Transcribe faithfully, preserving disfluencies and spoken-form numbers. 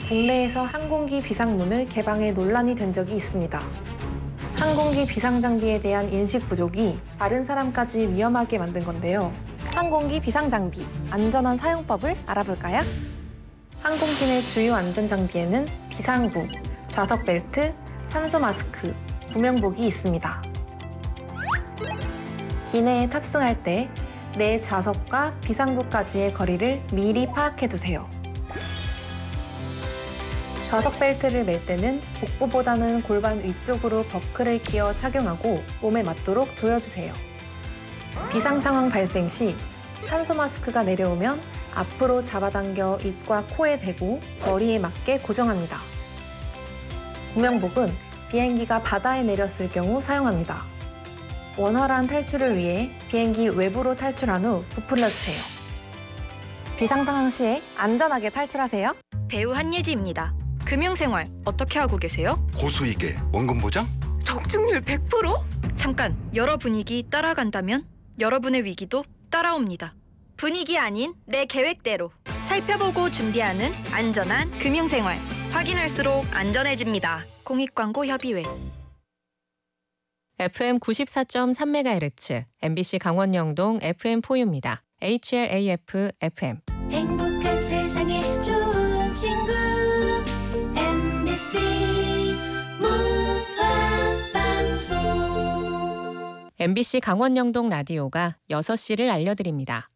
국내에서 항공기 비상문을 개방해 논란이 된 적이 있습니다. 항공기 비상장비에 대한 인식 부족이 다른 사람까지 위험하게 만든 건데요. 항공기 비상장비, 안전한 사용법을 알아볼까요? 항공기 내 주요 안전장비에는 비상구, 좌석 벨트, 산소 마스크, 구명복이 있습니다. 기내에 탑승할 때 내 좌석과 비상구까지의 거리를 미리 파악해두세요. 좌석 벨트를 멜 때는 복부보다는 골반 위쪽으로 버클을 끼워 착용하고 몸에 맞도록 조여주세요. 비상 상황 발생 시 산소 마스크가 내려오면 앞으로 잡아당겨 입과 코에 대고 머리에 맞게 고정합니다. 구명복은 비행기가 바다에 내렸을 경우 사용합니다. 원활한 탈출을 위해 비행기 외부로 탈출한 후 부풀려주세요. 비상 상황 시에 안전하게 탈출하세요. 배우 한예지입니다. 금융생활 어떻게 하고 계세요? 고수익에 원금 보장? 적중률 백 퍼센트? 잠깐, 여러 분위기 따라간다면 여러분의 위기도 따라옵니다. 분위기 아닌 내 계획대로 살펴보고 준비하는 안전한 금융생활. 확인할수록 안전해집니다. 공익광고협의회. 에프엠 구십사 점 삼 메가헤르츠, 엠비씨 강원 영동 에프엠 포유입니다. 에이치엘에이에프 에프엠. 행복한 세상에 좋은 친구 엠비씨 문화방송. 엠비씨 강원 영동 라디오가 여섯 시를 알려드립니다.